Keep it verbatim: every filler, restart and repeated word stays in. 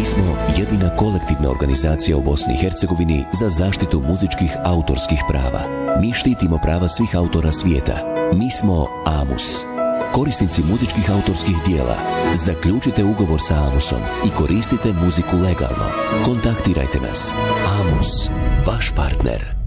Mi smo jedina kolektivna organizacija u Bosni i Hercegovini za zaštitu muzičkih autorskih prava. Mi štitimo prava svih autora svijeta. Mi smo AMUS. Korisnici muzičkih autorskih dijela, zaključite ugovor sa AMUSom i koristite muziku legalno. Kontaktirajte nas. AMUS, vaš partner.